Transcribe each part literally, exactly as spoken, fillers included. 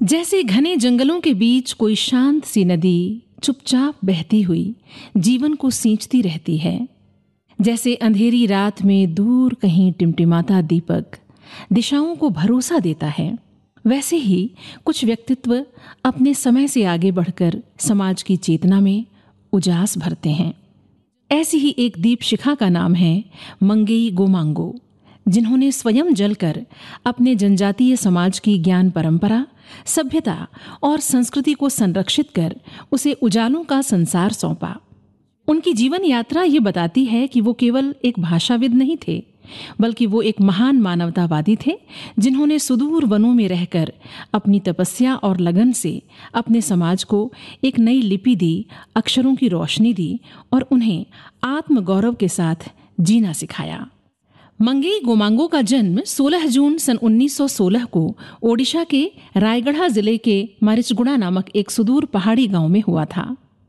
जैसे घने जंगलों के बीच कोई शांत सी नदी चुपचाप बहती हुई जीवन को सींचती रहती है, जैसे अंधेरी रात में दूर कहीं टिमटिमाता दीपक दिशाओं को भरोसा देता है, वैसे ही कुछ व्यक्तित्व अपने समय से आगे बढ़कर समाज की चेतना में उजास भरते हैं। ऐसी ही एक दीप शिखा का नाम है मंगेई गोमांगो, जिन्होंने स्वयं जलकर अपने जनजातीय समाज की ज्ञान परंपरा, सभ्यता और संस्कृति को संरक्षित कर उसे उजालों का संसार सौंपा। उनकी जीवन यात्रा ये बताती है कि वो केवल एक भाषाविद नहीं थे, बल्कि वो एक महान मानवतावादी थे, जिन्होंने सुदूर वनों में रहकर अपनी तपस्या और लगन से अपने समाज को एक नई लिपि दी, अक्षरों की रोशनी दी और उन्हें आत्मगौरव के साथ जीना सिखाया। मंगेई गोमांगो का जन्म सोलह जून सन उन्नीस सौ सोलह को ओडिशा के रायगढ़ जिले के मारिचगुड़ा नामक एक सुदूर पहाड़ी गांव में हुआ था।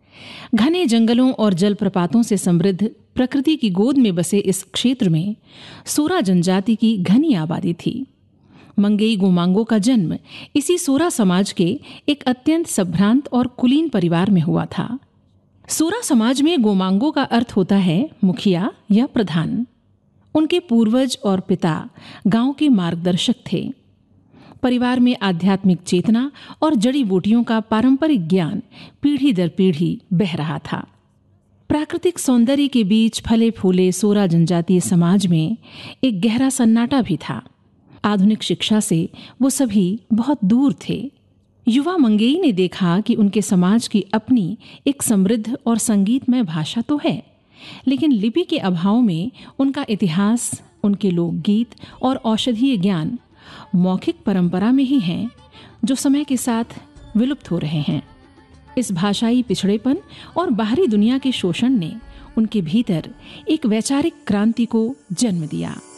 घने जंगलों और जलप्रपातों से समृद्ध प्रकृति की गोद में बसे इस क्षेत्र में सोरा जनजाति की घनी आबादी थी। मंगेई गोमांगो का जन्म इसी सोरा समाज के एक अत्यंत संभ्रांत और कुलीन परिवार में हुआ था। सोरा समाज में गोमांगो का अर्थ होता है मुखिया या प्रधान। उनके पूर्वज और पिता गांव के मार्गदर्शक थे। परिवार में आध्यात्मिक चेतना और जड़ी बूटियों का पारंपरिक ज्ञान पीढ़ी दर पीढ़ी बह रहा था। प्राकृतिक सौंदर्य के बीच फले फूले सोरा जनजातीय समाज में एक गहरा सन्नाटा भी था। आधुनिक शिक्षा से वो सभी बहुत दूर थे। युवा मंगेई ने देखा कि उनके समाज की अपनी एक समृद्ध और संगीतमय भाषा तो है, लेकिन लिपि के अभाव में उनका इतिहास, उनके लोकगीत और औषधीय ज्ञान मौखिक परंपरा में ही हैं, जो समय के साथ विलुप्त हो रहे हैं। इस भाषाई पिछड़ेपन और बाहरी दुनिया के शोषण ने उनके भीतर एक वैचारिक क्रांति को जन्म दिया।